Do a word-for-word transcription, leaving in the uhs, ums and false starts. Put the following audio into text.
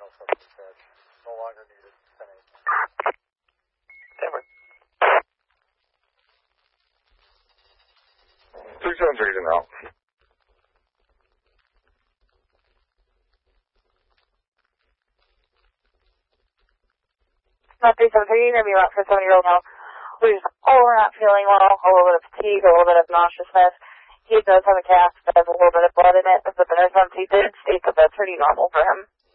final stuff he said. No longer needed. Denver. Two seven three is in route. three seven three, you're going to be out for a seven-year-old now. Who's oh, we're not feeling well, a little bit of fatigue, a little bit of nauseousness. He does have a cast that has a little bit of blood in it, but the nurse on he did state that that's pretty normal for him.